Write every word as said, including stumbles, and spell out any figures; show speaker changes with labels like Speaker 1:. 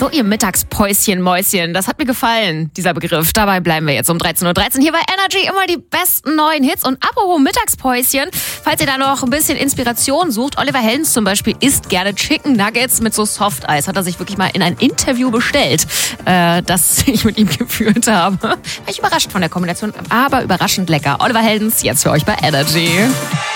Speaker 1: So, ihr Mittagspäuschen, Mäuschen, das hat mir gefallen, dieser Begriff. Dabei bleiben wir jetzt um dreizehn Uhr dreizehn hier bei Energy, immer die besten neuen Hits. Und apropos Mittagspäuschen, falls ihr da noch ein bisschen Inspiration sucht, Oliver Heldens zum Beispiel isst gerne Chicken Nuggets mit so Softeis. Hat er sich wirklich mal in ein Interview bestellt, äh, das ich mit ihm geführt habe. War ich überrascht von der Kombination, aber überraschend lecker. Oliver Heldens jetzt für euch bei Energy.